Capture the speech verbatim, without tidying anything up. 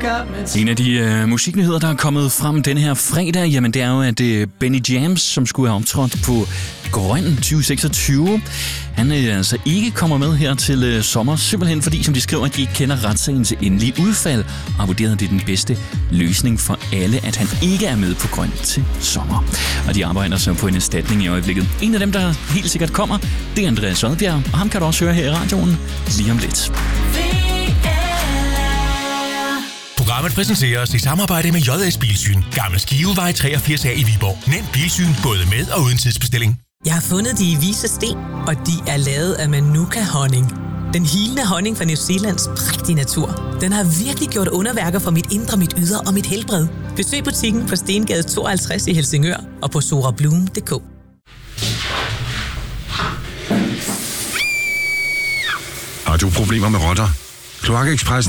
En af de øh, musiknyheder, der er kommet frem den her fredag, jamen det er jo, at øh, Benny James, som skulle have optrådt på Grøn tyve seksogtyve, han øh, altså ikke kommer med her til øh, sommer, simpelthen fordi, som de skriver, at de ikke kender retssagens endelige udfald, og vurderer, at det er den bedste løsning for alle, at han ikke er med på Grøn til sommer. Og de arbejder så på en erstatning i øjeblikket. En af dem, der helt sikkert kommer, det er Andreas Odbjerg, og ham kan du også høre her i radioen lige om lidt. Programmet præsenteres i samarbejde med J S Bilsyn. Gammel Skivevej treogfirs A i Viborg. Nem bilsyn både med og uden tidsbestilling. Jeg har fundet de i Vise Sten, og de er lavet af Manuka-honning. Den hilende honning fra New Zealands prægtige natur. Den har virkelig gjort underværker for mit indre, mit ydre og mit helbred. Besøg butikken på Stengade tooghalvtreds i Helsingør og på sorabloom punktum d k. Har du problemer med rotter? Kloakexpress